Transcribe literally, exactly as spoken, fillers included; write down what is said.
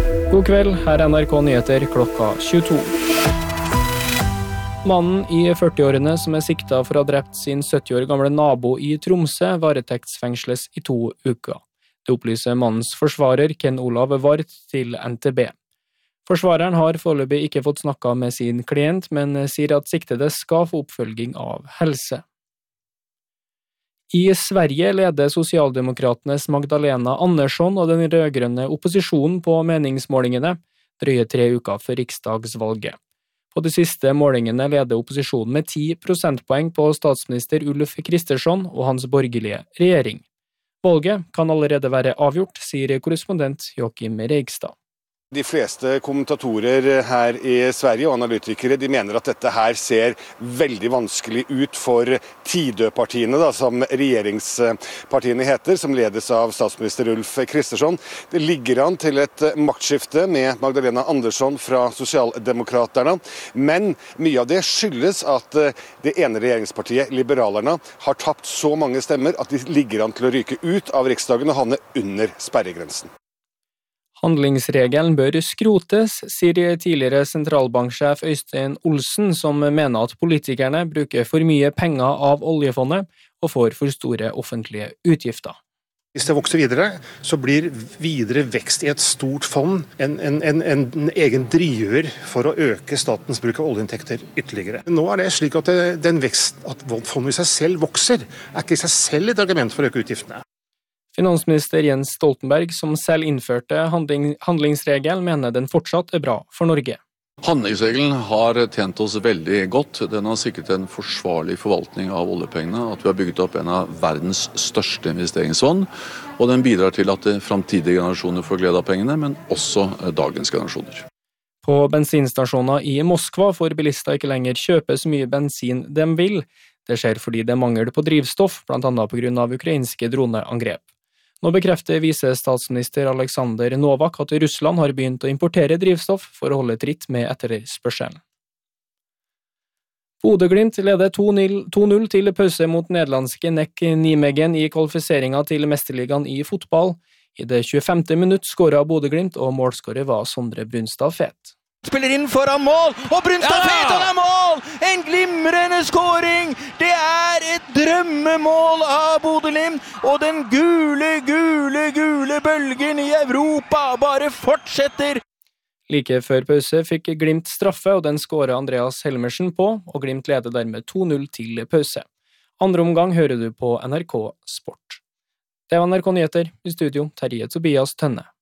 God kveld, her er N R K Nyheter klokka tjueto. Mannen i førtiårene som er siktet for å ha drept sin sytti år gamle nabo i Tromsø varetektsfengsles i to uker. Det opplyser mannens forsvarer Ken Olav Vart til N T B. Forsvareren har foreløpig ikke fått snakket med sin klient, men sier at siktede skal få oppfølging av helse. I Sverige leder sosialdemokratenes Magdalena Andersson og den rødgrønne opposisjonen på meningsmålingene drøye tre uker før riksdagsvalget. På de siste målingene leder opposisjonen med ti prosentpoeng på statsminister Ulf Kristersson og hans borgerlige regjering. Valget kan allerede være avgjort, sier korrespondent Joachim Reigstad. De fleste kommentatorer her i Sverige og analytikere de mener at dette her ser veldig vanskelig ut for Tidøpartiene, da, som regjeringspartiene heter, som ledes av statsminister Ulf Kristersson. Det ligger an til et maktskifte med Magdalena Andersson fra Sosialdemokraterne, men mye av det skyldes at det ene regjeringspartiet, Liberalerne, har tapt så mange stemmer at de ligger an til å ryke ut av Riksdagen og havne under sperregrensen. Handlingsregelen bør skrotes, sier tidligere sentralbanksjef Øystein Olsen, som mener at politikerne bruker for mye penger av oljefondet og får for store offentlige utgifter. Hvis det vokser videre, så blir videre vekst i et stort fond en, en, en, en egen driver for å øke statens bruk av oljeinntekter ytterligere. Nå er det slik at det, den vekst, at fondet i seg selv vokser, er ikke i seg selv et argument for å øke utgiftene. Finansminister Jens Stoltenberg, som selv innførte handling, handlingsregelen, mener den fortsatt er bra for Norge. Handlingsregelen har tjent oss veldig godt. Den har sikret en forsvarlig forvaltning av oljepengene, at vi har bygget opp en av verdens største investeringsfond, og den bidrar til at framtidige generasjoner får glede av pengene, men også dagens generasjoner. På bensinstasjoner i Moskva får bilister ikke lenger kjøpe så mye bensin de vil. Det skjer fordi det er mangel på drivstoff, blant annet på grunn av ukrainske droneangrep. Nå bekrefter visestatsminister Alexander Novak at Russland har begynt å importere drivstoff for å holde tritt med etterspørselen. Bodø-Glimt leder to null til pause mot nederlandske Nek Nijmegen i kvalifiseringen til Mesterligaen i fotball. I det tjuefemte minutt skåret Bodø-Glimt, og målskårer var Sondre Brunstad Fet. Spiller inn foran mål, og Brunstad ja! Fet, og det er mål! En glimrende skåring! Det er et drømmemål av Bodø-Glimt, og den gule, gule, gule bølgen i Europa bare fortsetter. Like før pause fikk Glimt straffe, og den skåret Andreas Helmersen på, og Glimt leder dermed to null til pause. Andre omgang hører du på N R K Sport. Det var N R K Nyheter, i studio Terje Tobias Tønne.